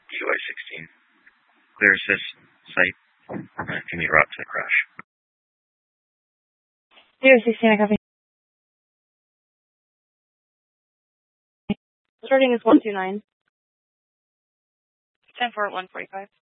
DY16. Clear assist site. Give me route to crash. 016, I copy. Starting is 129. 10-4 at 145.